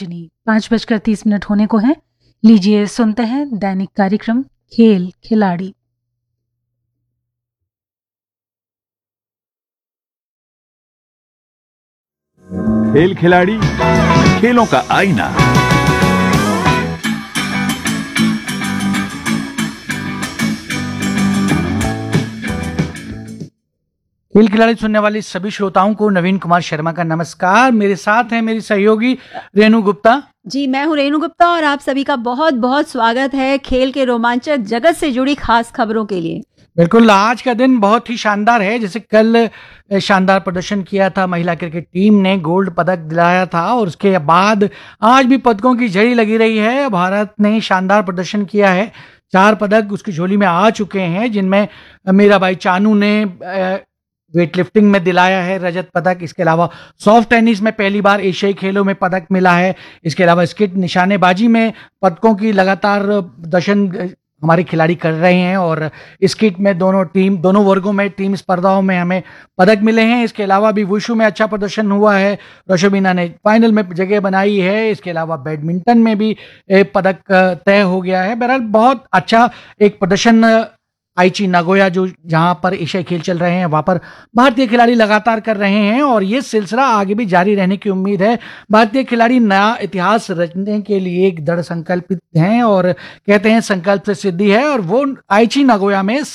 रजनी 5:30 होने को है। लीजिए सुनते हैं दैनिक कार्यक्रम खेल खिलाड़ी। खेल खिलाड़ी, खेलों का आईना। खेल खिलाड़ी सुनने वाले सभी श्रोताओं को नवीन कुमार शर्मा का नमस्कार। मेरे साथ हैं मेरी सहयोगी रेणु गुप्ता। जी, मैं हूं रेणु गुप्ता और आप सभी का बहुत बहुत स्वागत है खेल के रोमांचक जगत से जुड़ी खास खबरों के लिए। बिल्कुल, आज का दिन बहुत ही शानदार है। जैसे कल शानदार प्रदर्शन किया था महिला क्रिकेट टीम ने, गोल्ड पदक दिलाया था और उसके बाद आज भी पदकों की झड़ी लगी रही है। भारत ने शानदार प्रदर्शन किया है, 4 पदक उसकी झोली में आ चुके हैं, जिनमें मीराबाई चानू ने वेट लिफ्टिंग में दिलाया है रजत पदक। इसके अलावा सॉफ्ट टेनिस में पहली बार एशियाई खेलों में पदक मिला है। इसके अलावा स्किट निशानेबाजी में पदकों की लगातार प्रदर्शन हमारे खिलाड़ी कर रहे हैं और स्किट में दोनों वर्गों में टीम स्पर्धाओं में हमें पदक मिले हैं। इसके अलावा भी वुशु में अच्छा प्रदर्शन हुआ है, रोशबीना ने फाइनल में जगह बनाई है। इसके अलावा बैडमिंटन में भी एक पदक तय हो गया है। बहरहाल बहुत अच्छा एक प्रदर्शन आईची नागोया जहां पर एशियाई खेल चल रहे हैं वहां पर भारतीय खिलाड़ी लगातार कर रहे हैं और ये सिलसिला आगे भी जारी रहने की उम्मीद है। भारतीय खिलाड़ी नया इतिहास रचने के लिए एक दृढ़ संकल्पित हैं और कहते हैं संकल्प से सिद्धि है, और वो आईची नागोया में